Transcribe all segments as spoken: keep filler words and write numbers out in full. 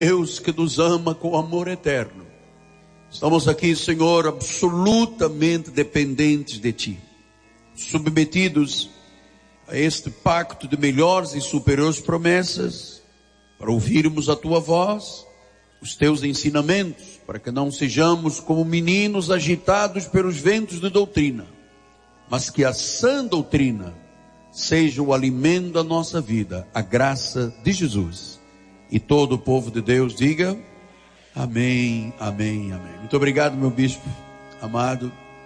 Deus que nos ama com amor eterno. Estamos aqui, Senhor, absolutamente dependentes de Ti, submetidos a este pacto de melhores e superiores promessas, para ouvirmos a Tua voz, os Teus ensinamentos, para que não sejamos como meninos agitados pelos ventos de doutrina, mas que a sã doutrina seja o alimento da nossa vida, a graça de Jesus. E todo o povo de Deus diga amém, amém, amém. Muito obrigado, meu bispo amado.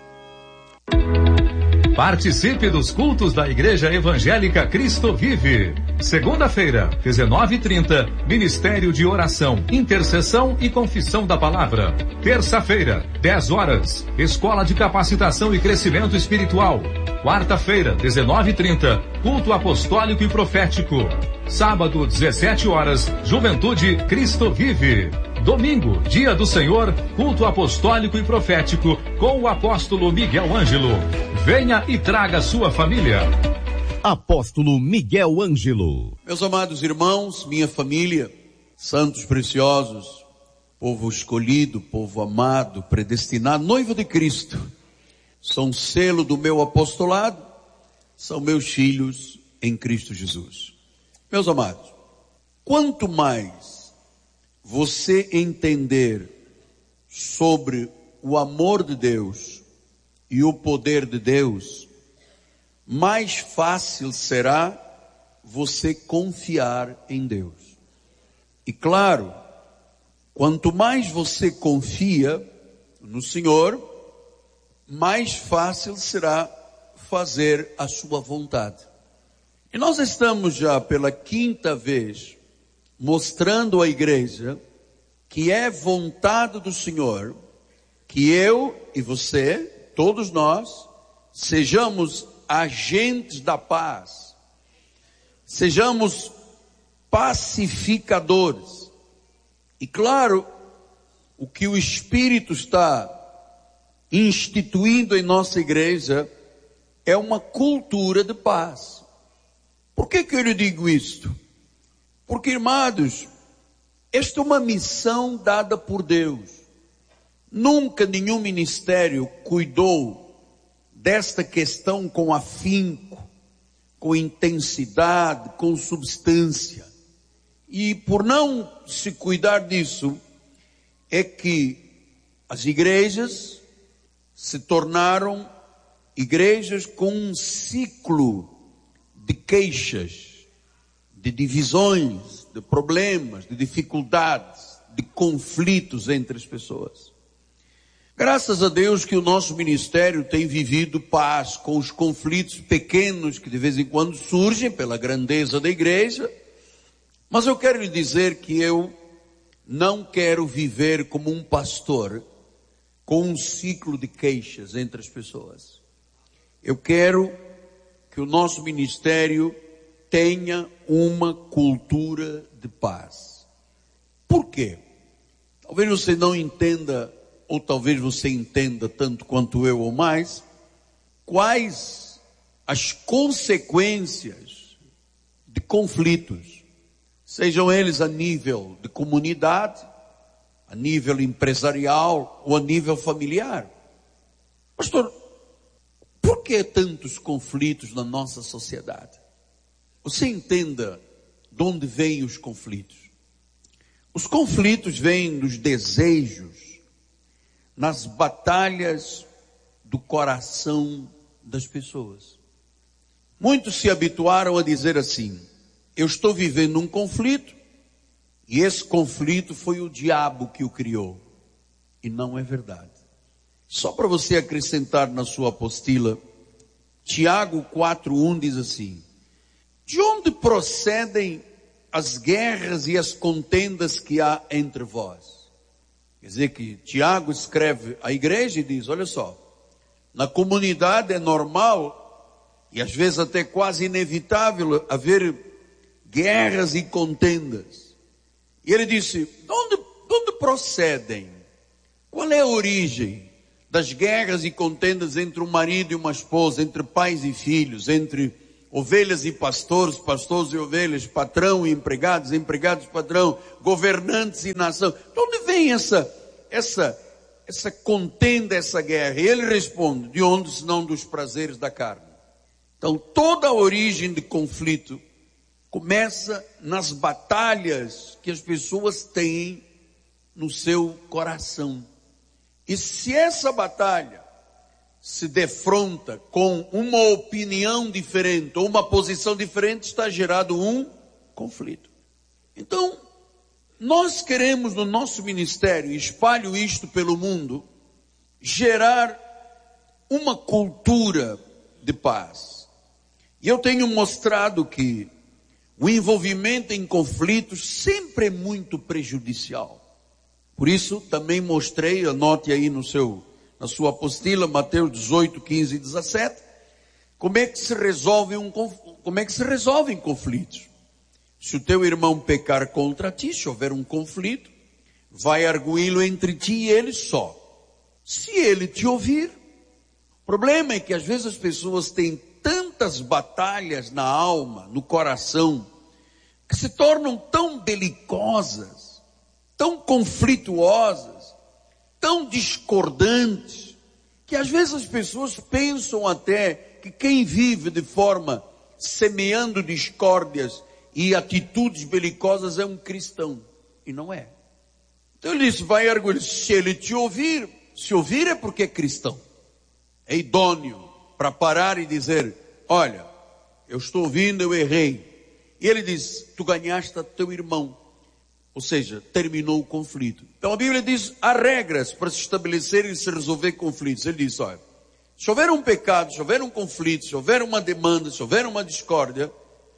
Participe dos cultos da Igreja Evangélica Cristo Vive. Segunda-feira, dezenove e trinta, Ministério de Oração, Intercessão e Confissão da Palavra. Terça-feira, dez horas, Escola de Capacitação e Crescimento Espiritual. Quarta-feira, dezenove e trinta, Culto Apostólico e Profético. Sábado, dezessete horas, Juventude Cristo Vive. Domingo, Dia do Senhor, Culto Apostólico e Profético, com o apóstolo Miguel Ângelo. Venha e traga sua família. Apóstolo Miguel Ângelo. Meus amados irmãos, minha família, santos preciosos, povo escolhido, povo amado, predestinado, noivo de Cristo, são selo do meu apostolado, são meus filhos em Cristo Jesus. Meus amados, quanto mais você entender sobre o amor de Deus e o poder de Deus, mais fácil será você confiar em Deus. E claro, quanto mais você confia no Senhor, mais fácil será fazer a sua vontade. E nós estamos já pela quinta vez mostrando à igreja que é vontade do Senhor que eu e você, todos nós, sejamos agentes da paz, sejamos pacificadores. E claro, o que o Espírito está instituindo em nossa igreja é uma cultura de paz. Por que que eu lhe digo isto? Porque, irmãos, esta é uma missão dada por Deus. Nunca nenhum ministério cuidou desta questão com afinco, com intensidade, com substância. E por não se cuidar disso, é que as igrejas se tornaram igrejas com um ciclo de queixas, de divisões, de problemas, de dificuldades, de conflitos entre as pessoas. Graças a Deus que o nosso ministério tem vivido paz com os conflitos pequenos que de vez em quando surgem pela grandeza da igreja. Mas eu quero lhe dizer que eu não quero viver como um pastor com um ciclo de queixas entre as pessoas. Eu quero que o nosso ministério tenha uma cultura de paz. Por quê? Talvez você não entenda, ou talvez você entenda tanto quanto eu ou mais, quais as consequências de conflitos, sejam eles a nível de comunidade, a nível empresarial ou a nível familiar. Pastor, por que tantos conflitos na nossa sociedade? Você entenda de onde vêm os conflitos. Os conflitos vêm nos desejos, nas batalhas do coração das pessoas. Muitos se habituaram a dizer assim: eu estou vivendo um conflito e esse conflito foi o diabo que o criou. E não é verdade. Só para você acrescentar na sua apostila, Tiago quatro, um diz assim: de onde procedem as guerras e as contendas que há entre vós? Quer dizer que Tiago escreve à igreja e diz: olha só, na comunidade é normal e às vezes até quase inevitável haver guerras e contendas. E ele disse: de onde, de onde procedem? Qual é a origem das guerras e contendas entre um marido e uma esposa, entre pais e filhos, entre ovelhas e pastores, pastores e ovelhas, patrão e empregados, empregados e patrão, governantes e nação. De onde vem essa, essa, essa contenda, essa guerra? E ele responde, de onde senão dos prazeres da carne? Então toda a origem de conflito começa nas batalhas que as pessoas têm no seu coração. E se essa batalha se defronta com uma opinião diferente, ou uma posição diferente, está gerado um conflito. Então, nós queremos no nosso ministério, e espalho isto pelo mundo, gerar uma cultura de paz. E eu tenho mostrado que o envolvimento em conflitos sempre é muito prejudicial. Por isso, também mostrei, anote aí no seu, na sua apostila, Mateus dezoito, quinze e dezessete, como é que se resolve um, como é que se resolvem conflitos. Se o teu irmão pecar contra ti, se houver um conflito, vai arguí-lo entre ti e ele só. Se ele te ouvir, o problema é que às vezes as pessoas têm tantas batalhas na alma, no coração, que se tornam tão belicosas, tão conflituosas, tão discordantes, que às vezes as pessoas pensam até que quem vive de forma semeando discórdias e atitudes belicosas é um cristão, e não é. Então ele disse, vai arguir, se ele te ouvir, se ouvir é porque é cristão, é idôneo para parar e dizer, olha, eu estou ouvindo, eu errei. E ele diz, tu ganhaste a teu irmão. Ou seja, terminou o conflito. Então a Bíblia diz, há regras para se estabelecer e se resolver conflitos. Ele diz, olha, se houver um pecado, se houver um conflito, se houver uma demanda, se houver uma discórdia,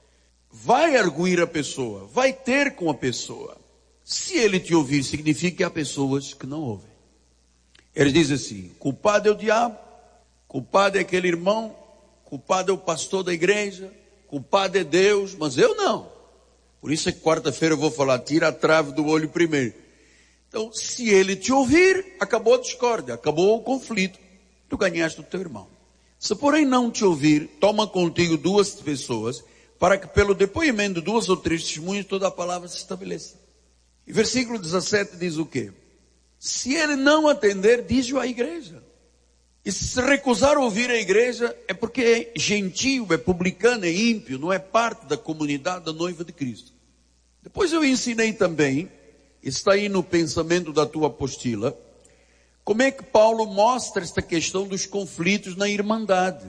vai arguir a pessoa, vai ter com a pessoa. Se ele te ouvir, significa que há pessoas que não ouvem. Ele diz assim, culpado é o diabo, culpado é aquele irmão, culpado é o pastor da igreja, culpado é Deus, mas eu não. Por isso é que quarta-feira eu vou falar, tira a trave do olho primeiro. Então, se ele te ouvir, acabou a discórdia, acabou o conflito, tu ganhaste o teu irmão. Se porém não te ouvir, toma contigo duas pessoas, para que pelo depoimento de duas ou três testemunhas, toda a palavra se estabeleça. E versículo dezessete diz o quê? Se ele não atender, diz-o à igreja. E se recusar a ouvir a igreja, é porque é gentio, é publicano, é ímpio, não é parte da comunidade da noiva de Cristo. Depois eu ensinei também, está aí no pensamento da tua apostila, como é que Paulo mostra esta questão dos conflitos na irmandade.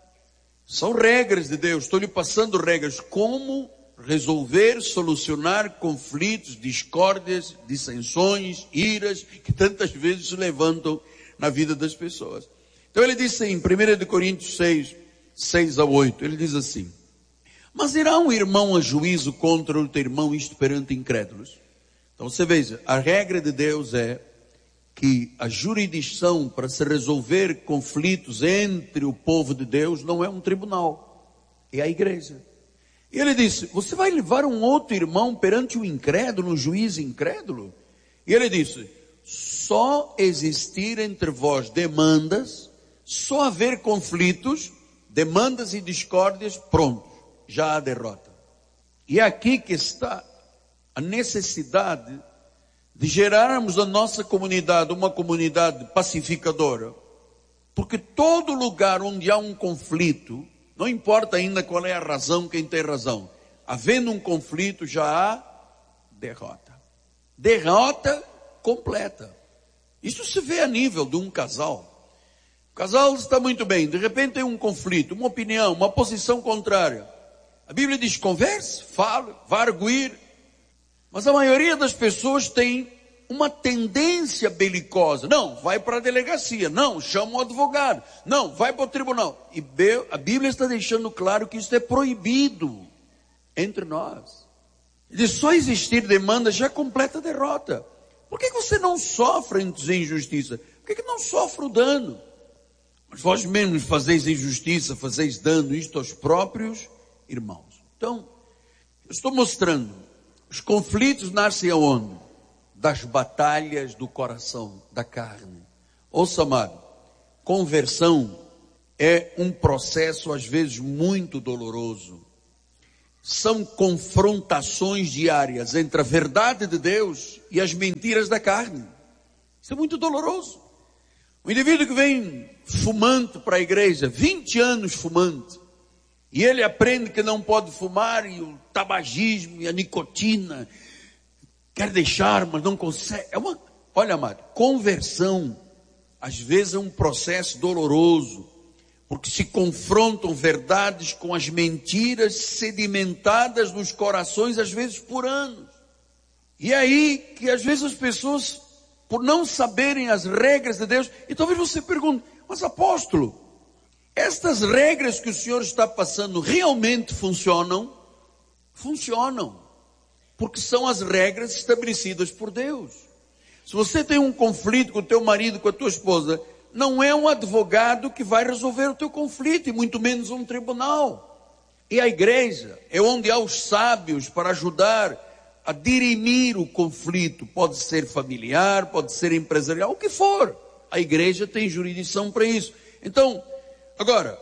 São regras de Deus, estou lhe passando regras, como resolver, solucionar conflitos, discórdias, dissensões, iras, que tantas vezes se levantam na vida das pessoas. Então ele diz em primeira Coríntios seis, seis a oito, ele diz assim, mas irá um irmão a juízo contra outro irmão, isto perante incrédulos? Então você veja, a regra de Deus é que a jurisdição para se resolver conflitos entre o povo de Deus não é um tribunal, é a igreja. E ele disse, você vai levar um outro irmão perante o incrédulo, um juiz incrédulo? E ele disse, só existir entre vós demandas, só haver conflitos, demandas e discórdias, pronto, já há derrota. E é aqui que está a necessidade de gerarmos a nossa comunidade uma comunidade pacificadora. Porque todo lugar onde há um conflito, não importa ainda qual é a razão, quem tem razão, havendo um conflito já há derrota. Derrota completa. Isso se vê a nível de um casal. O casal está muito bem, de repente tem um conflito, uma opinião, uma posição contrária. A Bíblia diz, converse, fale, vá arguir. Mas a maioria das pessoas tem uma tendência belicosa. Não, vai para a delegacia. Não, chama o advogado. Não, vai para o tribunal. E a Bíblia está deixando claro que isso é proibido entre nós. De só existir demanda já completa derrota. Por que você não sofre injustiça? Por que não sofre o dano? Mas vós mesmos fazeis injustiça, fazeis dano, isto aos próprios irmãos. Então, eu estou mostrando, os conflitos nascem aonde? Das batalhas do coração, da carne. Ouça, amado, conversão é um processo às vezes muito doloroso. São confrontações diárias entre a verdade de Deus e as mentiras da carne. Isso é muito doloroso. O indivíduo que vem fumante para a igreja, vinte anos fumante, e ele aprende que não pode fumar, e o tabagismo e a nicotina, quer deixar, mas não consegue. É uma, olha, amado, conversão, às vezes é um processo doloroso, porque se confrontam verdades com as mentiras sedimentadas nos corações, às vezes por anos. E é aí que às vezes as pessoas, por não saberem as regras de Deus, e talvez você pergunte, mas apóstolo, estas regras que o senhor está passando realmente funcionam? Funcionam, porque são as regras estabelecidas por Deus. Se você tem um conflito com o teu marido, com a tua esposa, não é um advogado que vai resolver o teu conflito, e muito menos um tribunal. E a igreja é onde há os sábios para ajudar a dirimir o conflito. Pode ser familiar, pode ser empresarial, o que for. A igreja tem jurisdição para isso. Então, agora,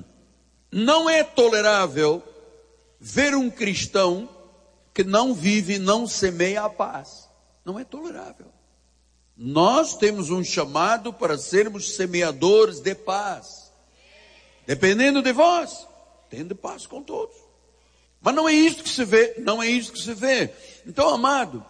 não é tolerável ver um cristão que não vive, não semeia a paz. Não é tolerável. Nós temos um chamado para sermos semeadores de paz. Dependendo de vós, tende paz com todos. Mas não é isso que se vê, não é isso que se vê. Então, amado,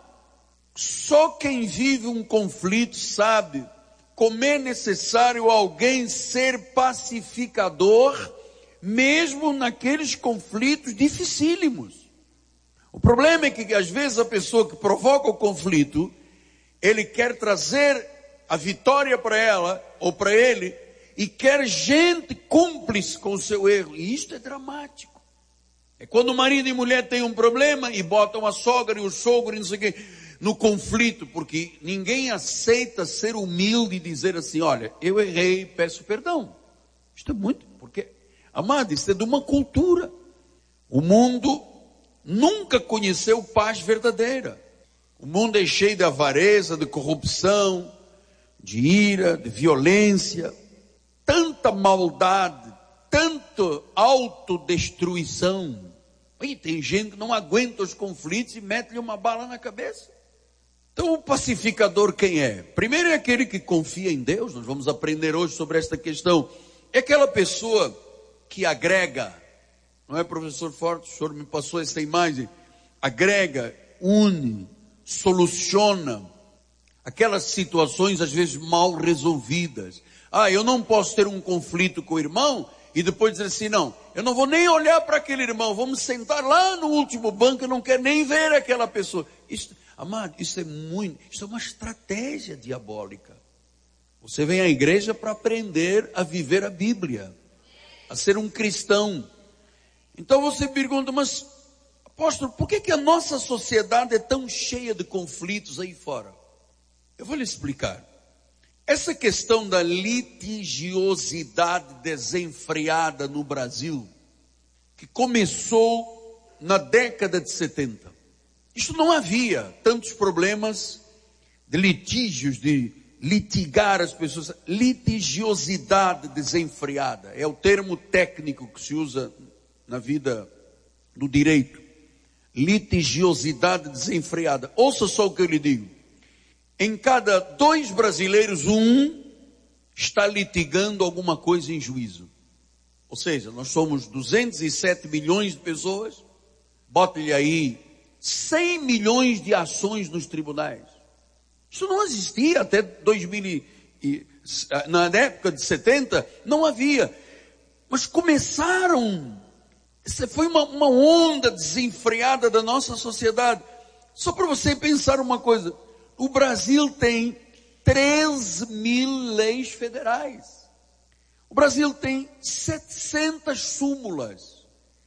só quem vive um conflito sabe como é necessário alguém ser pacificador, mesmo naqueles conflitos dificílimos. O problema é que às vezes a pessoa que provoca o conflito, ele quer trazer a vitória para ela, ou para ele, e quer gente cúmplice com o seu erro. E isto é dramático. É quando o marido e mulher têm um problema, e botam a sogra e o sogro e não sei o quê, no conflito, porque ninguém aceita ser humilde e dizer assim, olha, eu errei, peço perdão. Isto é muito, porque, amado, isso é de uma cultura. O mundo nunca conheceu paz verdadeira. O mundo é cheio de avareza, de corrupção, de ira, de violência, tanta maldade, tanta autodestruição. E tem gente que não aguenta os conflitos e mete-lhe uma bala na cabeça. Então o pacificador quem é? Primeiro é aquele que confia em Deus. Nós vamos aprender hoje sobre esta questão. É aquela pessoa que agrega. Não é, professor Forte? O senhor me passou essa imagem. Agrega, une, soluciona aquelas situações às vezes mal resolvidas. Ah, eu não posso ter um conflito com o irmão e depois dizer assim, não, eu não vou nem olhar para aquele irmão, vamos sentar lá no último banco, eu não quero nem ver aquela pessoa. Isso, amado, isso é muito, isso é uma estratégia diabólica. Você vem à igreja para aprender a viver a Bíblia, a ser um cristão. Então você pergunta, mas apóstolo, por que que a nossa sociedade é tão cheia de conflitos aí fora? Eu vou lhe explicar. Essa questão da litigiosidade desenfreada no Brasil, que começou na década de setenta. Isto não havia tantos problemas de litígios, de litigar as pessoas. Litigiosidade desenfreada é o termo técnico que se usa na vida do direito. Litigiosidade desenfreada. Ouça só o que eu lhe digo. Em cada dois brasileiros, um está litigando alguma coisa em juízo. Ou seja, nós somos duzentos e sete milhões de pessoas, bota-lhe aí cem milhões de ações nos tribunais. Isso não existia até dois mil e, na época de setenta, não havia. Mas começaram, essa foi uma, uma onda desenfreada da nossa sociedade. Só para você pensar uma coisa, o Brasil tem treze mil leis federais. O Brasil tem setecentas súmulas,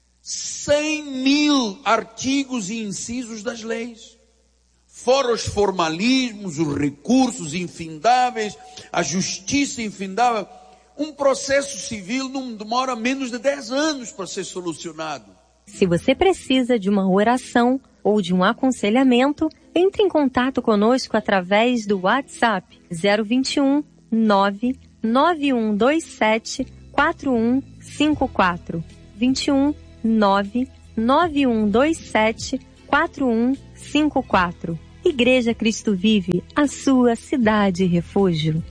cem mil artigos e incisos das leis. Fora os formalismos, os recursos infindáveis, a justiça infindável. Um processo civil não demora menos de dez anos para ser solucionado. Se você precisa de uma oração ou de um aconselhamento, entre em contato conosco através do WhatsApp zero vinte e um, nove nove um dois sete, quatro um cinco quatro. vinte e um nove nove um dois sete quatro um cinco quatro. Igreja Cristo Vive, a sua cidade refúgio.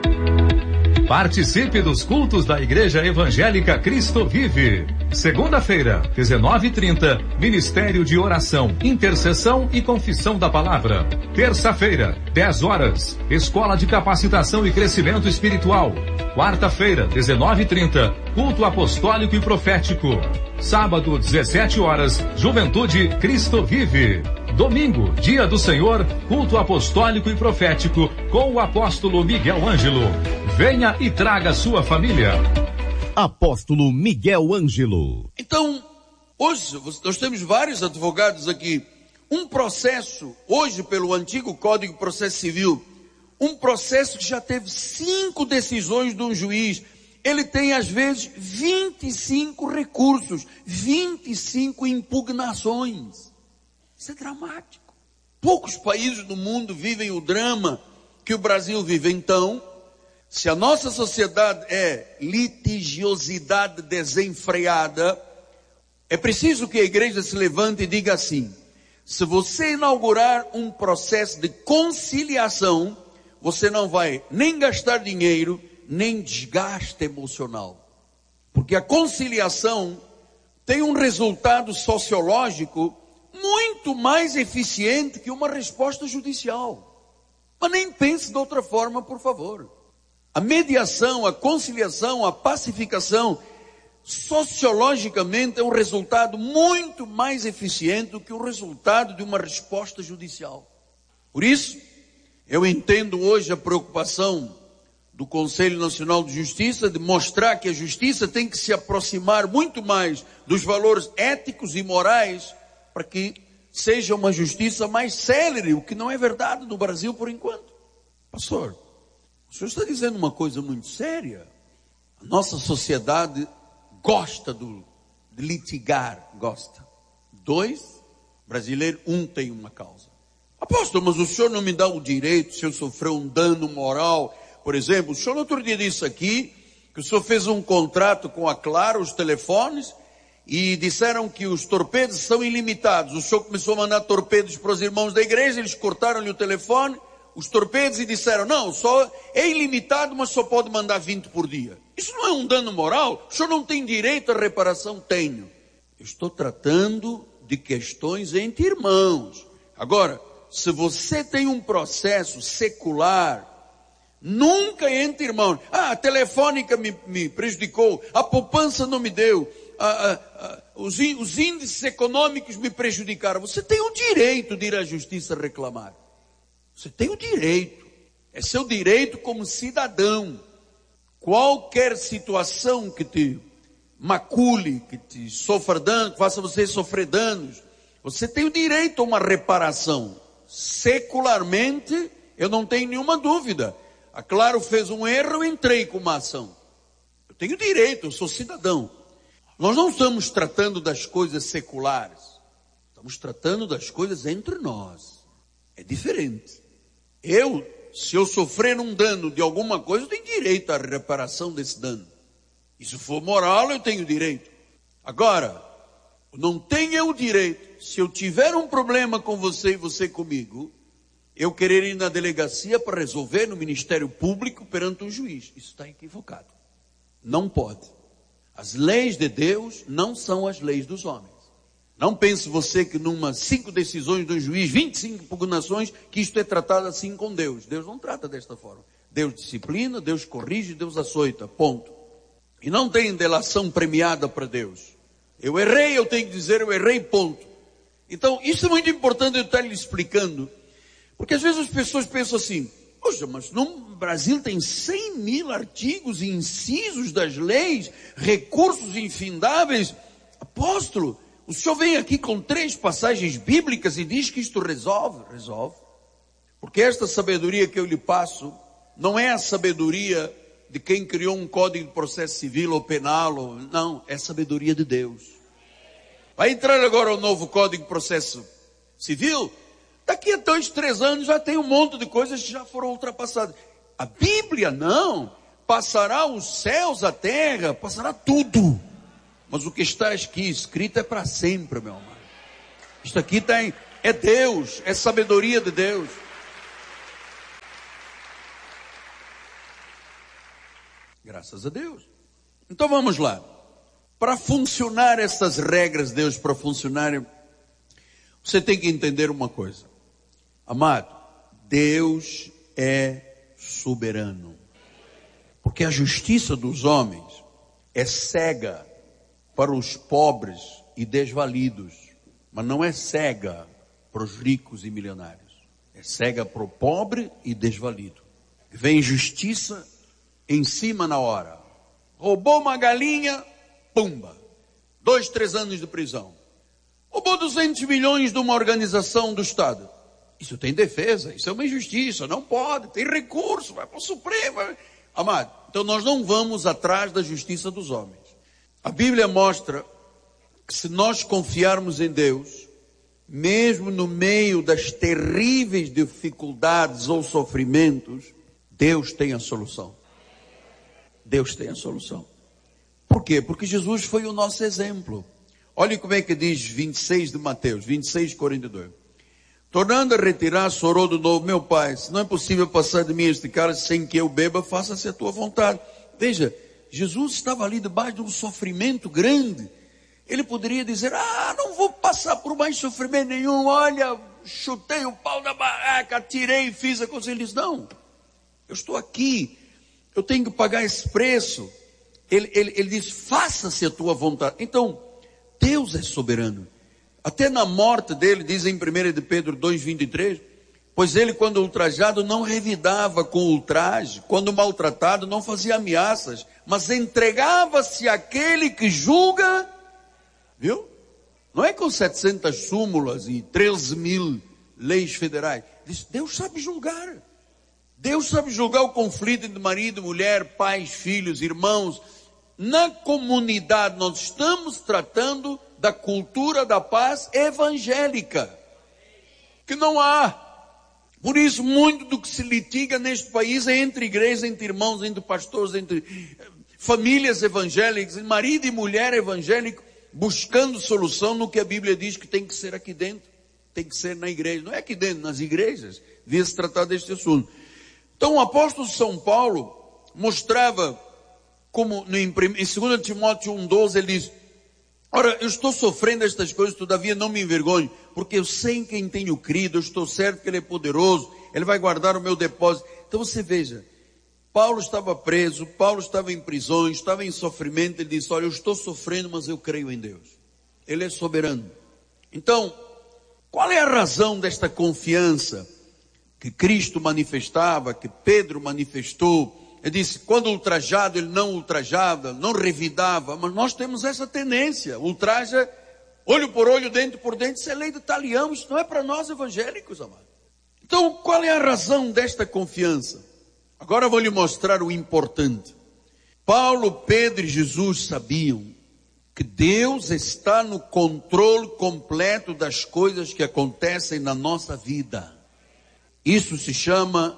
Participe dos cultos da Igreja Evangélica Cristo Vive. Segunda-feira, dezenove e trinta, Ministério de Oração, Intercessão e Confissão da Palavra. Terça-feira, dez horas, Escola de Capacitação e Crescimento Espiritual. Quarta-feira, dezenove e trinta, Culto Apostólico e Profético. Sábado, dezessete horas, Juventude Cristo Vive. Domingo, Dia do Senhor, Culto Apostólico e Profético, com o apóstolo Miguel Ângelo. Venha e traga sua família. Apóstolo Miguel Ângelo. Então, hoje nós temos vários advogados aqui. Um processo, hoje pelo antigo Código de Processo Civil, um processo que já teve cinco decisões de um juiz. Ele tem às vezes vinte e cinco recursos, vinte e cinco impugnações. Isso é dramático. Poucos países do mundo vivem o drama que o Brasil vive. Então, se a nossa sociedade é litigiosidade desenfreada, é preciso que a igreja se levante e diga assim: se você inaugurar um processo de conciliação, você não vai nem gastar dinheiro, nem desgaste emocional. Porque a conciliação tem um resultado sociológico muito mais eficiente que uma resposta judicial. Mas nem pense de outra forma, por favor. A mediação, a conciliação, a pacificação, sociologicamente é um resultado muito mais eficiente do que o resultado de uma resposta judicial. Por isso, eu entendo hoje a preocupação do Conselho Nacional de Justiça de mostrar que a justiça tem que se aproximar muito mais dos valores éticos e morais para que seja uma justiça mais célere, o que não é verdade no Brasil por enquanto. Pastor, o senhor está dizendo uma coisa muito séria. A nossa sociedade gosta do, de litigar, gosta. Dois, brasileiro, um tem uma causa. Apóstolo, mas o senhor não me dá o direito, se eu sofrer um dano moral, por exemplo, o senhor outro dia disse aqui, que o senhor fez um contrato com a Claro, os telefones, e disseram que os torpedos são ilimitados. O senhor começou a mandar torpedos para os irmãos da igreja, eles cortaram-lhe o telefone, os torpedos, e disseram, não, só é ilimitado, mas só pode mandar vinte por dia. Isso não é um dano moral? O senhor não tem direito à reparação? Tenho. Eu estou tratando de questões entre irmãos. Agora, se você tem um processo secular, nunca entre irmãos. Ah, a telefônica me, me prejudicou, a poupança não me deu, a, a, a, os, os índices econômicos me prejudicaram. Você tem o direito de ir à justiça reclamar. Você tem o direito. É seu direito como cidadão. Qualquer situação que te macule, que te sofra dano, que faça você sofrer danos, você tem o direito a uma reparação. Secularmente, eu não tenho nenhuma dúvida. A Claro fez um erro, eu entrei com uma ação. Eu tenho direito, eu sou cidadão. Nós não estamos tratando das coisas seculares. Estamos tratando das coisas entre nós. É diferente. Eu, se eu sofrer um dano de alguma coisa, eu tenho direito à reparação desse dano. E se for moral, eu tenho direito. Agora, não tenho o direito, se eu tiver um problema com você e você comigo, eu querer ir na delegacia para resolver no Ministério Público perante um juiz. Isso está equivocado. Não pode. As leis de Deus não são as leis dos homens. Não pense você que numa cinco decisões de um juiz, vinte e cinco impugnações, que isto é tratado assim com Deus. Deus não trata desta forma. Deus disciplina, Deus corrige, Deus açoita. Ponto. E não tem delação premiada para Deus. Eu errei, eu tenho que dizer eu errei, ponto. Então, isso é muito importante eu estar lhe explicando. Porque às vezes as pessoas pensam assim, poxa, mas no Brasil tem cem mil artigos e incisos das leis, recursos infindáveis. Apóstolo, o senhor vem aqui com três passagens bíblicas e diz que isto resolve? Resolve. Porque esta sabedoria que eu lhe passo, não é a sabedoria de quem criou um código de processo civil ou penal, ou, não, é a sabedoria de Deus. Vai entrar agora o novo código de processo civil, daqui a dois, três anos já tem um monte de coisas que já foram ultrapassadas. A Bíblia não. passará os céus, a terra, passará tudo. Mas o que está aqui escrito é para sempre, meu amado. Isto aqui tem, é Deus, é sabedoria de Deus. Graças a Deus. Então vamos lá. Para funcionar essas regras de Deus, para funcionarem, você tem que entender uma coisa. Amado, Deus é soberano. Porque a justiça dos homens é cega para os pobres e desvalidos, mas não é cega para os ricos e milionários. É cega para o pobre e desvalido. Vem justiça em cima na hora. Roubou uma galinha, pumba. Dois, três anos de prisão. Roubou duzentos milhões de uma organização do Estado. Isso tem defesa, isso é uma injustiça, não pode, tem recurso, vai para o Supremo. Amado, então nós não vamos atrás da justiça dos homens. A Bíblia mostra que se nós confiarmos em Deus, mesmo no meio das terríveis dificuldades ou sofrimentos, Deus tem a solução. Deus tem a solução. Por quê? Porque Jesus foi o nosso exemplo. Olha como é que diz vinte e seis de Mateus, vinte e seis, quarenta e dois. Tornando a retirar, sorou de novo: meu pai, se não é possível passar de mim este cálice sem que eu beba, faça-se a tua vontade. Veja, Jesus estava ali debaixo de um sofrimento grande. Ele poderia dizer: ah, não vou passar por mais sofrimento nenhum, olha, chutei o pau da barraca, atirei e fiz a coisa. Ele diz: não, eu estou aqui, eu tenho que pagar esse preço. Ele, ele, ele diz: faça-se a tua vontade. Então, Deus é soberano. Até na morte dele, diz em primeira de Pedro dois, vinte e três, pois ele, quando ultrajado, não revidava com ultraje, quando maltratado, não fazia ameaças, mas entregava-se àquele que julga, viu? Não é com setecentas súmulas e treze mil leis federais. Diz: Deus sabe julgar. Deus sabe julgar o conflito entre marido, mulher, pais, filhos, irmãos. Na comunidade, nós estamos tratando da cultura da paz evangélica, que não há. Por isso, muito do que se litiga neste país é entre igrejas, entre irmãos, entre pastores, entre famílias evangélicas, marido e mulher evangélico, buscando solução no que a Bíblia diz que tem que ser aqui dentro, tem que ser na igreja. Não é aqui dentro, nas igrejas, devia se tratar deste assunto. Então o apóstolo São Paulo mostrava, como em dois Timóteo um, doze, ele diz: ora, eu estou sofrendo estas coisas, todavia não me envergonho, porque eu sei em quem tenho crido, eu estou certo que Ele é poderoso, Ele vai guardar o meu depósito. Então você veja, Paulo estava preso, Paulo estava em prisões, estava em sofrimento. Ele disse: olha, eu estou sofrendo, mas eu creio em Deus, Ele é soberano. Então, qual é a razão desta confiança que Cristo manifestava, que Pedro manifestou? Ele disse: quando ultrajado, ele não ultrajava, não revidava. Mas nós temos essa tendência, ultraja, olho por olho, dente por dente. Isso é lei de talião, isso não é para nós evangélicos, amados. Então, qual é a razão desta confiança? Agora eu vou lhe mostrar o importante. Paulo, Pedro e Jesus sabiam que Deus está no controle completo das coisas que acontecem na nossa vida. Isso se chama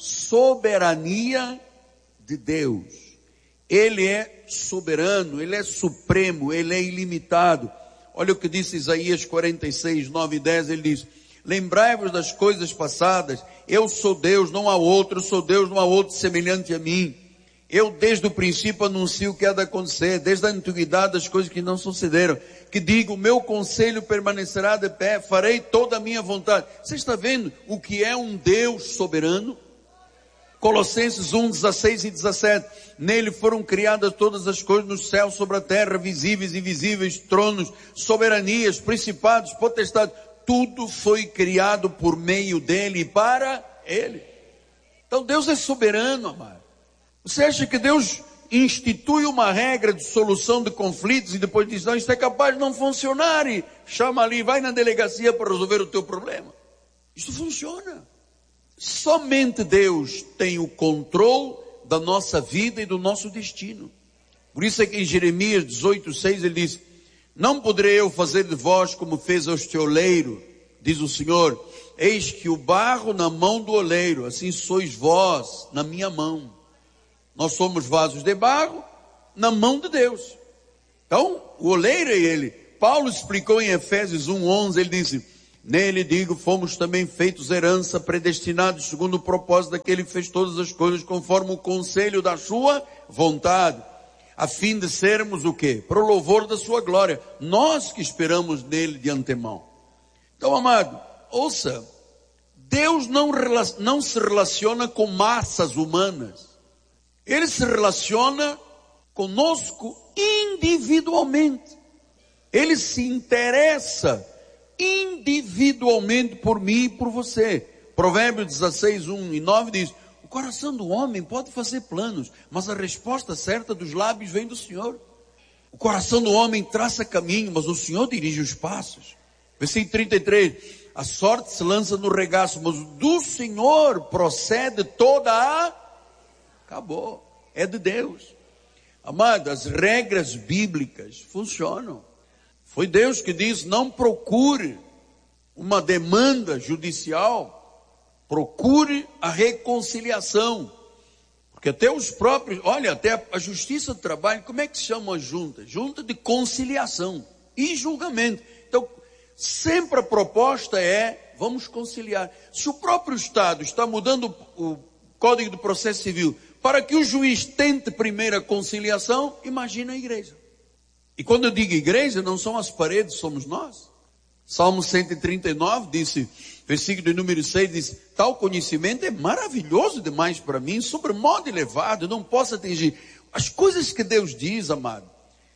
soberania de Deus. Ele é soberano, Ele é supremo, Ele é ilimitado. Olha o que disse Isaías quarenta e seis, nove e dez, ele diz: lembrai-vos das coisas passadas, eu sou Deus, não há outro, sou Deus, não há outro semelhante a mim. Eu desde o princípio anuncio o que há de acontecer, desde a antiguidade das coisas que não sucederam, que digo: o meu conselho permanecerá de pé, farei toda a minha vontade. Você está vendo o que é um Deus soberano? Colossenses um, dezesseis e dezessete, nele foram criadas todas as coisas nos céus, sobre a terra, visíveis e invisíveis, tronos, soberanias, principados, potestades, tudo foi criado por meio dele e para ele. Então Deus é soberano, amado. Você acha que Deus institui uma regra de solução de conflitos e depois diz: não, isso é capaz de não funcionar, e chama ali, vai na delegacia para resolver o teu problema? Isso funciona. Somente Deus tem o controle da nossa vida e do nosso destino. Por isso é que em Jeremias dezoito, seis ele diz: não poderei eu fazer de vós como fez este oleiro, diz o Senhor, eis que o barro na mão do oleiro, assim sois vós na minha mão. Nós somos vasos de barro na mão de Deus. Então, o oleiro é ele. Paulo explicou em Efésios um, onze, ele disse: nele digo, fomos também feitos herança, predestinados segundo o propósito daquele que fez todas as coisas conforme o conselho da sua vontade, a fim de sermos o quê? Para o louvor da sua glória. Nós que esperamos nele de antemão. Então, amado, ouça, Deus não, não se relaciona com massas humanas. Ele se relaciona conosco individualmente. Ele se interessa individualmente por mim e por você. Provérbios dezesseis, um e nove diz: o coração do homem pode fazer planos, mas a resposta certa dos lábios vem do Senhor. O coração do homem traça caminho, mas o Senhor dirige os passos. Versículo trinta e três: a sorte se lança no regaço, mas do Senhor procede toda a... Acabou, é de Deus. Amado, as regras bíblicas funcionam. Foi Deus que disse: não procure uma demanda judicial, procure a reconciliação. Porque até os próprios, olha, até a Justiça do Trabalho, como é que se chama a junta? Junta de conciliação e julgamento. Então, sempre a proposta é: vamos conciliar. Se o próprio Estado está mudando o Código do Processo Civil para que o juiz tente primeiro a conciliação, imagina a igreja. E quando eu digo igreja, não são as paredes, somos nós. Salmo cento e trinta e nove disse, versículo de número seis, diz: tal conhecimento é maravilhoso demais para mim, sobre modo elevado, eu não posso atingir. As coisas que Deus diz, amado,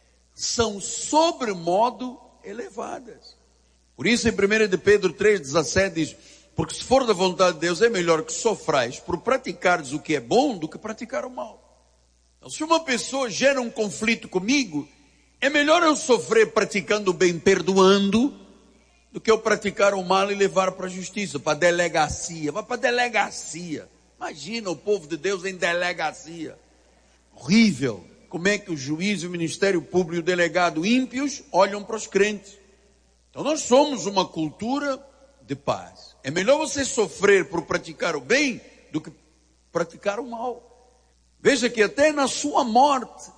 são sobre modo elevadas. Por isso em primeira de Pedro três, dezessete diz: porque se for da vontade de Deus, é melhor que sofrais por praticares o que é bom do que praticar o mal. Então, se uma pessoa gera um conflito comigo, é melhor eu sofrer praticando o bem, perdoando, do que eu praticar o mal e levar para a justiça, para a delegacia. Vai para a delegacia. Imagina o povo de Deus em delegacia. Horrível. Como é que o juiz, o ministério público e o delegado ímpios olham para os crentes? Então nós somos uma cultura de paz. É melhor você sofrer por praticar o bem do que praticar o mal. Veja que até na sua morte,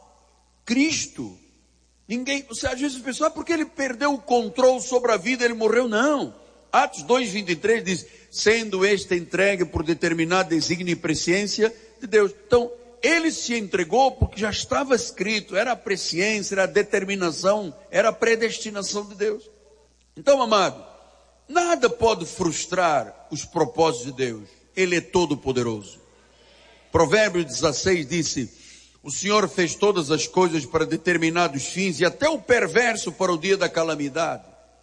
Cristo, ninguém, você às vezes pensa, ah, porque ele perdeu o controle sobre a vida, ele morreu. Não. Atos dois, vinte e três diz: sendo este entregue por determinado desígnio e presciência de Deus. Então, ele se entregou porque já estava escrito, era a presciência, era a determinação, era a predestinação de Deus. Então, amado, nada pode frustrar os propósitos de Deus. Ele é todo poderoso. Provérbios dezesseis disse: o Senhor fez todas as coisas para determinados fins, e até o perverso para o dia da calamidade.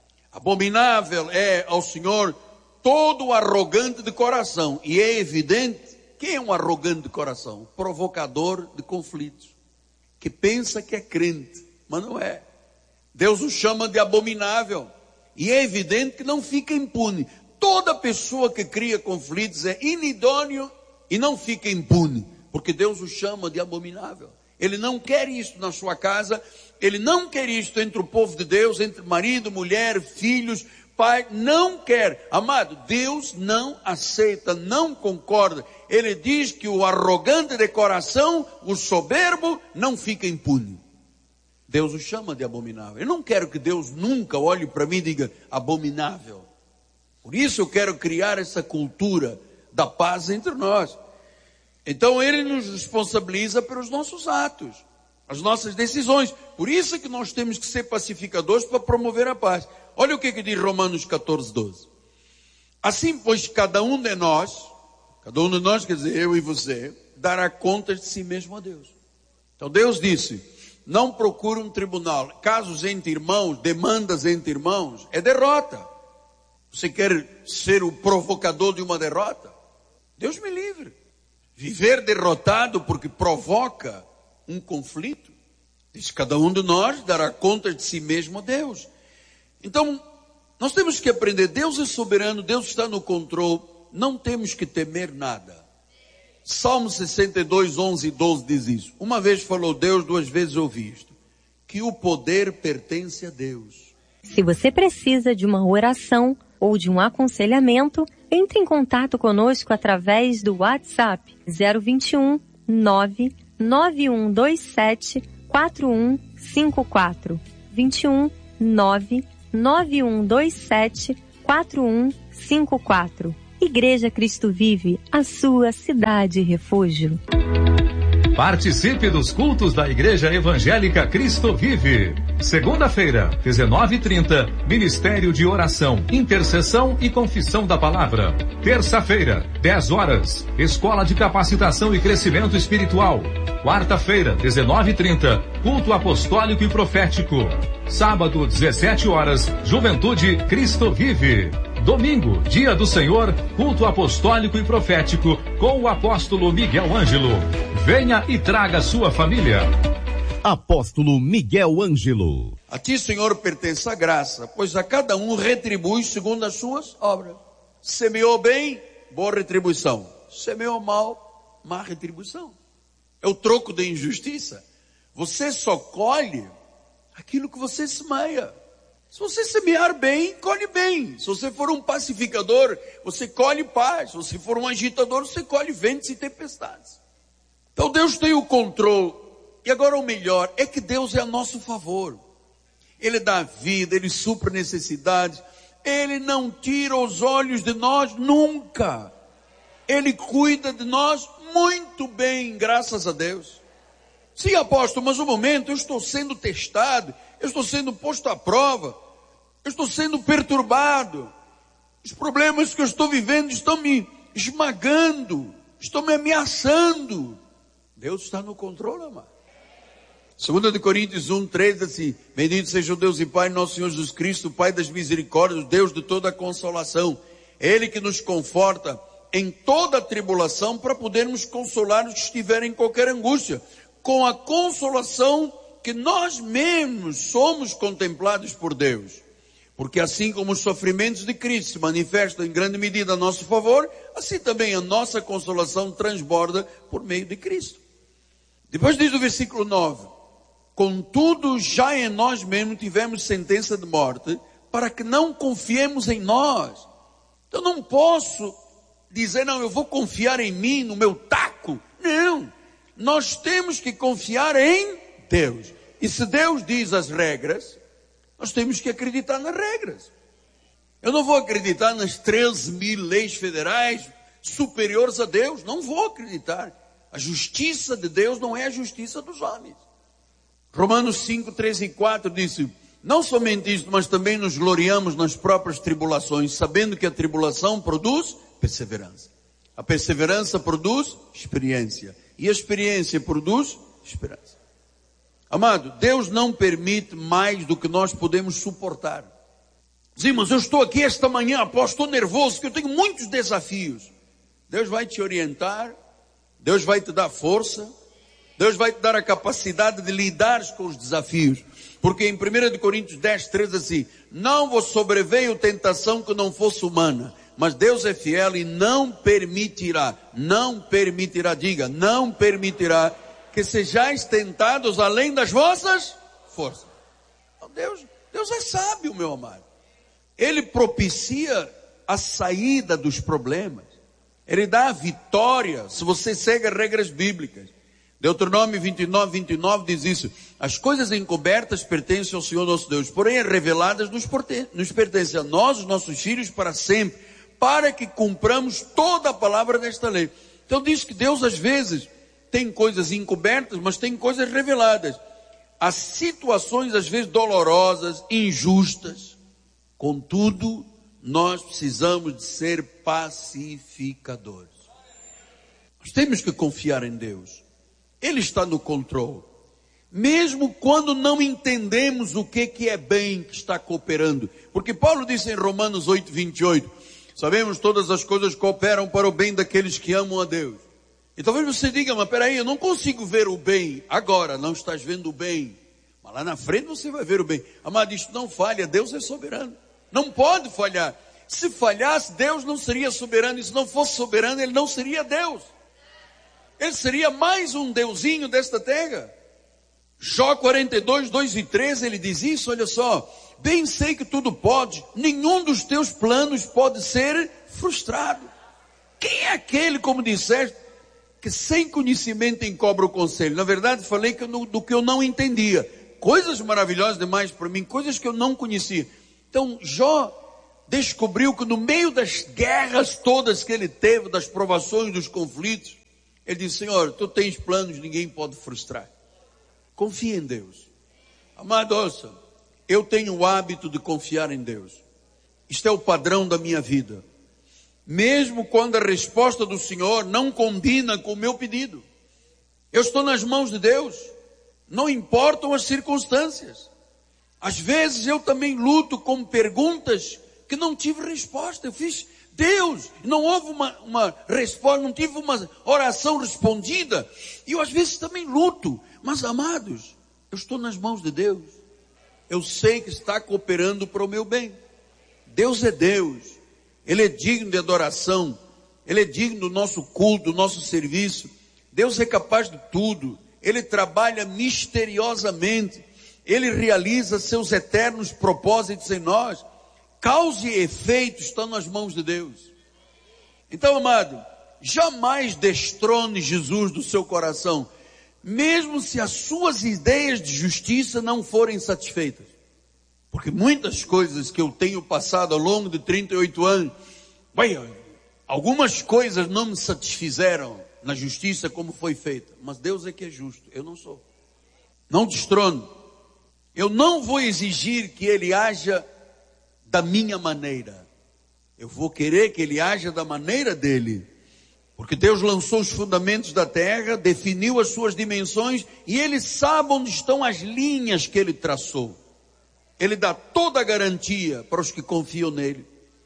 Abominável é ao Senhor todo arrogante de coração. E é evidente, quem é um arrogante de coração? Provocador de conflitos, que pensa que é crente, mas não é. Deus o chama de abominável. E é evidente que não fica impune. Toda pessoa que cria conflitos é inidôneo e não fica impune, porque Deus o chama de abominável. Ele não quer isso na sua casa, ele não quer isso entre o povo de Deus, entre marido, mulher, filhos, pai, não quer. Amado, Deus não aceita, não concorda. Ele diz que o arrogante de coração, o soberbo, não fica impune. Deus o chama de abominável. Eu não quero que Deus nunca olhe para mim e diga abominável. Por isso eu quero criar essa cultura da paz entre nós. Então ele nos responsabiliza pelos nossos atos, as nossas decisões. Por isso que nós temos que ser pacificadores para promover a paz. Olha o que, que diz Romanos catorze, doze. Assim, pois, cada um de nós, cada um de nós, quer dizer, eu e você, dará contas de si mesmo a Deus. Então Deus disse: não procure um tribunal. Casos entre irmãos, demandas entre irmãos, é derrota. Você quer ser o provocador de uma derrota? Deus me livre. Viver derrotado porque provoca um conflito. Diz: cada um de nós dará conta de si mesmo a Deus. Então, nós temos que aprender, Deus é soberano, Deus está no controle, não temos que temer nada. Salmo sessenta e dois, onze e doze diz isso. Uma vez falou Deus, duas vezes ouvi isto: que o poder pertence a Deus. Se você precisa de uma oração ou de um aconselhamento, entre em contato conosco através do WhatsApp zero vinte e um, nove nove um dois sete, quatro um cinco quatro. vinte e um, nove nove um dois sete, quatro um cinco quatro. Igreja Cristo Vive, a sua cidade refúgio. Participe dos cultos da Igreja Evangélica Cristo Vive. Segunda-feira, dezenove e trinta, Ministério de Oração, Intercessão e Confissão da Palavra. Terça-feira, dez horas, Escola de Capacitação e Crescimento Espiritual. Quarta-feira, dezenove e trinta, Culto Apostólico e Profético. Sábado, dezessete horas, Juventude Cristo Vive. Domingo, Dia do Senhor, Culto Apostólico e Profético, com o apóstolo Miguel Ângelo. Venha e traga sua família. Apóstolo Miguel Ângelo. A ti, Senhor, pertence a graça, pois a cada um retribui segundo as suas obras. Semeou bem, boa retribuição. Semeou mal, má retribuição. É o troco da injustiça. Você só colhe aquilo que você semeia. Se você semear bem, colhe bem. Se você for um pacificador, você colhe paz. Se você for um agitador, você colhe ventos e tempestades. Então Deus tem o controle. E agora o melhor é que Deus é a nosso favor. Ele dá vida, Ele supre necessidades. Ele não tira os olhos de nós nunca. Ele cuida de nós muito bem, graças a Deus. Sim, apóstolo, mas um momento, eu estou sendo testado, eu estou sendo posto à prova, eu estou sendo perturbado. Os problemas que eu estou vivendo estão me esmagando, estão me ameaçando. Deus está no controle, amado. Segunda de Coríntios um, três, assim, bendito seja o Deus e Pai, nosso Senhor Jesus Cristo, Pai das misericórdias, Deus de toda a consolação. Ele que nos conforta em toda a tribulação, para podermos consolar os que estiverem em qualquer angústia, com a consolação que nós mesmos somos contemplados por Deus. Porque assim como os sofrimentos de Cristo se manifestam em grande medida a nosso favor, assim também a nossa consolação transborda por meio de Cristo. Depois diz o versículo nove, contudo já em nós mesmos tivemos sentença de morte, para que não confiemos em nós. Então não posso dizer, não, eu vou confiar em mim, no meu taco. Não, nós temos que confiar em Deus. E se Deus diz as regras, nós temos que acreditar nas regras. Eu não vou acreditar nas treze mil leis federais superiores a Deus. Não vou acreditar. A justiça de Deus não é a justiça dos homens. Romanos cinco, três e quatro diz, não somente isto, mas também nos gloriamos nas próprias tribulações, sabendo que a tribulação produz perseverança. A perseverança produz experiência. E a experiência produz esperança. Amado, Deus não permite mais do que nós podemos suportar. Sim, mas eu estou aqui esta manhã, após estou nervoso, que eu tenho muitos desafios. Deus vai te orientar, Deus vai te dar força, Deus vai te dar a capacidade de lidar com os desafios. Porque em primeira de Coríntios dez, três assim, não vos sobreveio tentação que não fosse humana, mas Deus é fiel e não permitirá, não permitirá, diga, não permitirá que sejais tentados além das vossas forças. Então Deus, Deus é sábio, meu amado. Ele propicia a saída dos problemas. Ele dá a vitória, se você segue as regras bíblicas. Deuteronômio vinte e nove, vinte e nove diz isso. As coisas encobertas pertencem ao Senhor nosso Deus, porém as reveladas nos, nos pertencem a nós, os nossos filhos, para sempre, para que cumpramos toda a palavra desta lei. Então diz que Deus às vezes tem coisas encobertas, mas tem coisas reveladas. Há situações às vezes dolorosas, injustas. Contudo, nós precisamos de ser pacificadores. Nós temos que confiar em Deus. Ele está no controle. Mesmo quando não entendemos o que, que é bem que está cooperando. Porque Paulo disse em Romanos oito, vinte e oito, sabemos todas as coisas cooperam para o bem daqueles que amam a Deus. E talvez você diga, mas peraí, eu não consigo ver o bem. Agora, não estás vendo o bem. Mas lá na frente você vai ver o bem. Amado, isto não falha, Deus é soberano. Não pode falhar. Se falhasse, Deus não seria soberano. E se não fosse soberano, Ele não seria Deus. Ele seria mais um deusinho desta terra. Jó quarenta e dois, dois e três, ele diz isso, olha só. Bem sei que tudo pode, nenhum dos teus planos pode ser frustrado. Quem é aquele, como disseste, que sem conhecimento encobra o conselho. Na verdade, falei que eu, do que eu não entendia. Coisas maravilhosas demais para mim, coisas que eu não conhecia. Então, Jó descobriu que no meio das guerras todas que ele teve, das provações, dos conflitos, ele disse: Senhor, tu tens planos, ninguém pode frustrar. Confia em Deus. Amado, ouça, eu tenho o hábito de confiar em Deus. Isto é o padrão da minha vida. Mesmo quando a resposta do Senhor não combina com o meu pedido. Eu estou nas mãos de Deus. Não importam as circunstâncias. Às vezes eu também luto com perguntas que não tive resposta. Eu fiz, Deus, não houve uma, uma resposta, não tive uma oração respondida. E eu às vezes também luto. Mas, amados, eu estou nas mãos de Deus. Eu sei que está cooperando para o meu bem. Deus é Deus. Ele é digno de adoração. Ele é digno do nosso culto, do nosso serviço. Deus é capaz de tudo. Ele trabalha misteriosamente. Ele realiza seus eternos propósitos em nós. Causa e efeito estão nas mãos de Deus. Então, amado, jamais destrone Jesus do seu coração, mesmo se as suas ideias de justiça não forem satisfeitas. Porque muitas coisas que eu tenho passado ao longo de trinta e oito anos, bem, algumas coisas não me satisfizeram na justiça como foi feita. Mas Deus é que é justo, eu não sou. Não destrono. Eu não vou exigir que Ele haja da minha maneira. Eu vou querer que Ele haja da maneira dEle. Porque Deus lançou os fundamentos da terra, definiu as suas dimensões e Ele sabe onde estão as linhas que Ele traçou. Ele dá toda a garantia para os que confiam nele.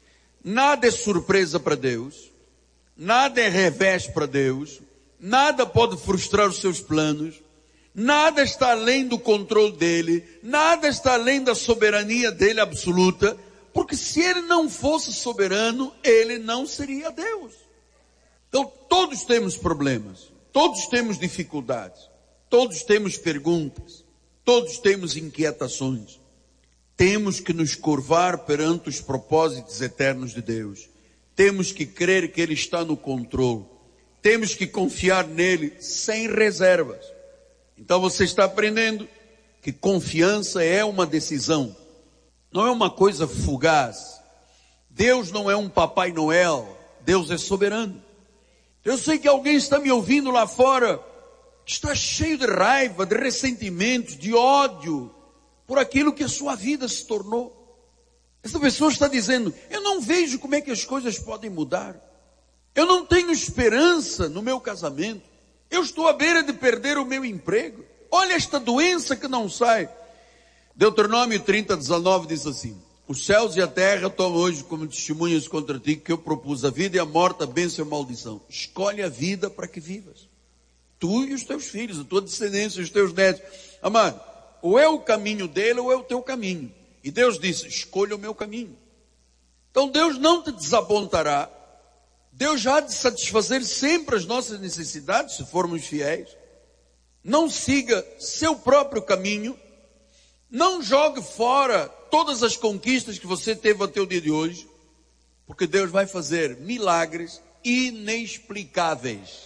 Nada é surpresa para Deus. Nada é revés para Deus. Nada pode frustrar os seus planos. Nada está além do controle dele. Nada está além da soberania dele absoluta. Porque se ele não fosse soberano, ele não seria Deus. Então todos temos problemas. Todos temos dificuldades. Todos temos perguntas. Todos temos inquietações. Temos que nos curvar perante os propósitos eternos de Deus. Temos que crer que Ele está no controle. Temos que confiar nele sem reservas. Então você está aprendendo que confiança é uma decisão. Não é uma coisa fugaz. Deus não é um Papai Noel. Deus é soberano. Eu sei que alguém está me ouvindo lá fora, que está cheio de raiva, de ressentimentos, de ódio, por aquilo que a sua vida se tornou. Essa pessoa está dizendo: eu não vejo como é que as coisas podem mudar. Eu não tenho esperança no meu casamento. Eu estou à beira de perder o meu emprego. Olha esta doença que não sai. Deuteronômio trinta, dezenove diz assim: os céus e a terra tomam hoje como testemunhas contra ti que eu propus a vida e a morte, a bênção e a maldição. Escolhe a vida para que vivas. Tu e os teus filhos, a tua descendência, os teus netos. Amado, ou é o caminho dele ou é o teu caminho. E Deus disse: escolha o meu caminho. Então Deus não te desapontará. Deus já há de satisfazer sempre as nossas necessidades, se formos fiéis. Não siga seu próprio caminho. Não jogue fora todas as conquistas que você teve até o dia de hoje. Porque Deus vai fazer milagres inexplicáveis,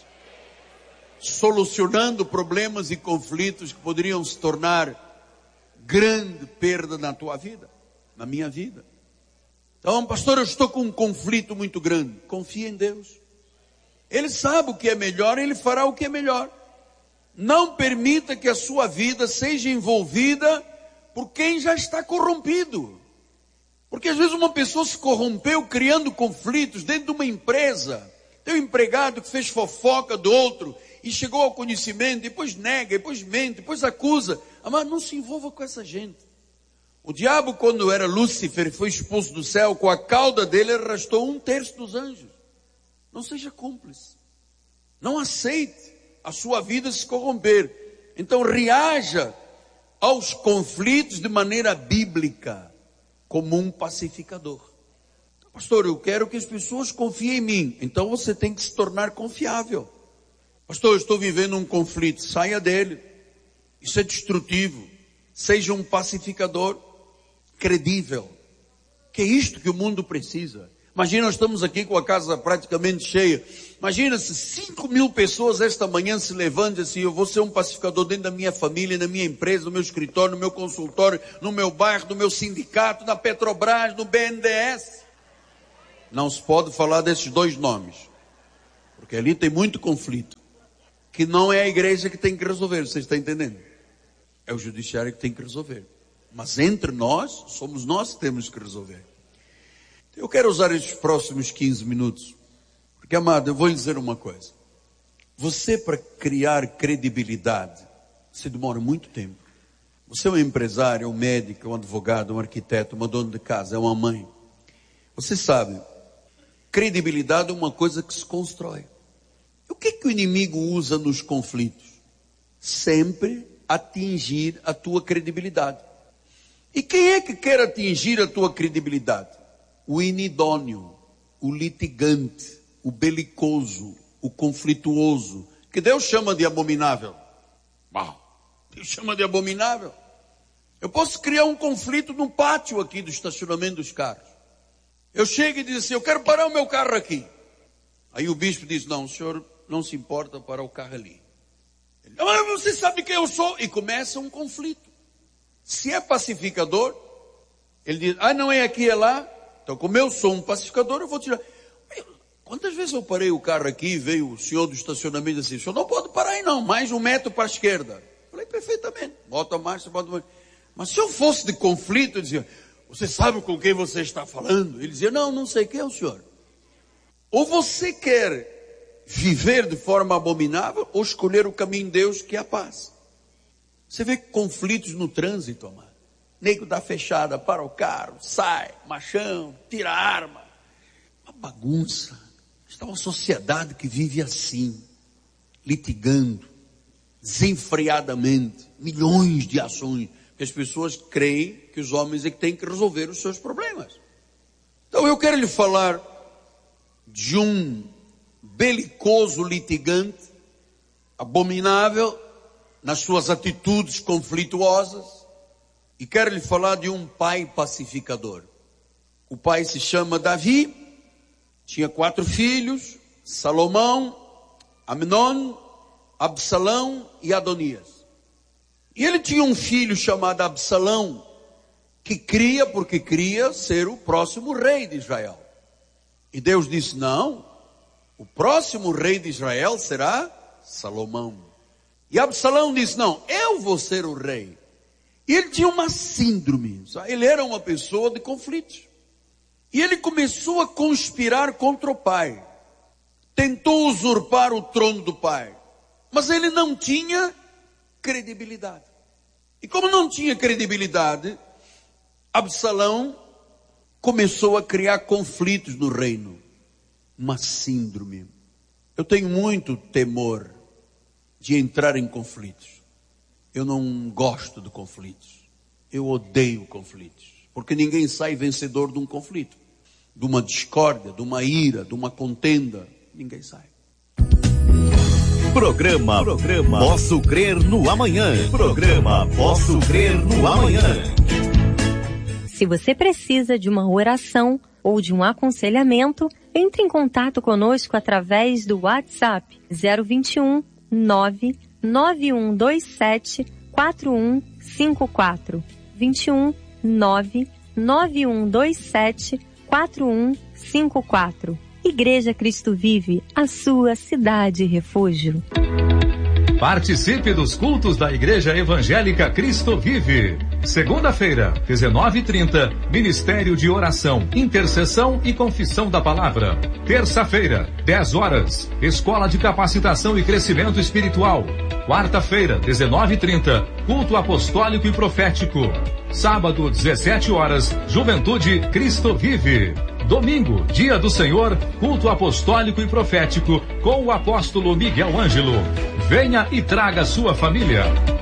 solucionando problemas e conflitos que poderiam se tornar grande perda na tua vida, na minha vida. Então, pastor, eu estou com um conflito muito grande. Confia em Deus. Ele sabe o que é melhor, Ele fará o que é melhor. Não permita que a sua vida seja envolvida por quem já está corrompido. Porque às vezes uma pessoa se corrompeu criando conflitos dentro de uma empresa. Tem um empregado que fez fofoca do outro e chegou ao conhecimento, depois nega, depois mente, depois acusa. Mas não se envolva com essa gente. O diabo, quando era Lúcifer, foi expulso do céu, com a cauda dele arrastou um terço dos anjos. Não seja cúmplice. Não aceite a sua vida se corromper. Então reaja aos conflitos de maneira bíblica, como um pacificador. Pastor, eu quero que as pessoas confiem em mim. Então você tem que se tornar confiável. Pastor, eu estou vivendo um conflito. Saia dele. Isso é destrutivo. Seja um pacificador credível. Que é isto que o mundo precisa. Imagina, nós estamos aqui com a casa praticamente cheia. Imagina se cinco mil pessoas esta manhã se levantam assim, eu vou ser um pacificador dentro da minha família, na minha empresa, no meu escritório, no meu consultório, no meu bairro, no meu sindicato, na Petrobras, no B N D E S. Não se pode falar desses dois nomes, porque ali tem muito conflito, que não é a igreja que tem que resolver, você está entendendo? É o judiciário que tem que resolver. Mas entre nós, somos nós que temos que resolver. Eu quero usar estes próximos quinze minutos, porque, amado, eu vou lhe dizer uma coisa. Você, para criar credibilidade, você demora muito tempo. Você é um empresário, um médico, um advogado, um arquiteto, uma dona de casa, é uma mãe. Você sabe, credibilidade é uma coisa que se constrói. E o que é que o inimigo usa nos conflitos? Sempre atingir a tua credibilidade. E quem é que quer atingir a tua credibilidade? O inidôneo, o litigante, o belicoso, o conflituoso, que Deus chama de abominável. Uau, Deus chama de abominável. Eu posso criar um conflito no pátio aqui do estacionamento dos carros. Eu chego e digo assim, eu quero parar o meu carro aqui. Aí o bispo diz, não, o senhor não se importa parar o carro ali. Ele, mas você sabe quem eu sou? E começa um conflito. Se é pacificador, ele diz, ah, não é aqui, é lá. Então, como eu sou um pacificador, eu vou tirar. Quantas vezes eu parei o carro aqui e veio o senhor do estacionamento assim, o senhor não pode parar aí não, mais um metro para a esquerda. Falei, perfeitamente, bota a marcha, bota a marcha. Mas se eu fosse de conflito, eu dizia, você sabe com quem você está falando? Ele dizia, não, não sei quem é o senhor. Ou você quer viver de forma abominável, ou escolher o caminho de Deus, que é a paz. Você vê conflitos no trânsito, amado. Nego dá fechada, para o carro, sai, machão, tira a arma. Uma bagunça. Está uma sociedade que vive assim, litigando, desenfreadamente, milhões de ações, que as pessoas creem que os homens é que têm que resolver os seus problemas. Então eu quero lhe falar de um belicoso litigante, abominável nas suas atitudes conflituosas, e quero lhe falar de um pai pacificador. O pai se chama Davi, tinha quatro filhos, Salomão, Amnon, Absalão e Adonias. E ele tinha um filho chamado Absalão, que cria, porque cria ser o próximo rei de Israel. E Deus disse, não, o próximo rei de Israel será Salomão. E Absalão disse, não, eu vou ser o rei. E ele tinha uma síndrome, sabe? Ele era uma pessoa de conflitos. E ele começou a conspirar contra o pai. Tentou usurpar o trono do pai. Mas ele não tinha credibilidade. E como não tinha credibilidade, Absalão começou a criar conflitos no reino. Uma síndrome. Eu tenho muito temor de entrar em conflitos. Eu não gosto de conflitos. Eu odeio conflitos. Porque ninguém sai vencedor de um conflito. De uma discórdia, de uma ira, de uma contenda. Ninguém sai. Programa, programa Posso Crer no Amanhã. Programa Posso Crer no Amanhã. Se você precisa de uma oração ou de um aconselhamento, entre em contato conosco através do WhatsApp zero vinte e um, nove nove um dois sete, quatro um cinco quatro. vinte e um, nove nove um dois sete, quatro um cinco quatro. Igreja Cristo Vive, a sua cidade refúgio. Participe dos cultos da Igreja Evangélica Cristo Vive. Segunda-feira, dezenove e trinta, Ministério de Oração, Intercessão e Confissão da Palavra. Terça-feira, dez horas, Escola de Capacitação e Crescimento Espiritual. Quarta-feira, dezenove e trinta, Culto Apostólico e Profético. Sábado, dezessete horas, Juventude Cristo Vive. Domingo, Dia do Senhor, Culto Apostólico e Profético com o apóstolo Miguel Ângelo. Venha e traga sua família.